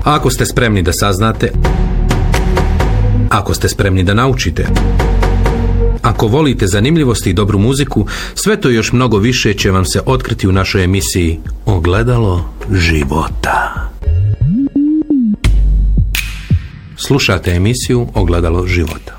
Ako ste spremni da saznate, ako ste spremni da naučite, ako volite zanimljivosti i dobru muziku, sve to i još mnogo više će vam se otkriti u našoj emisiji Ogledalo života. Slušate emisiju Ogledalo života.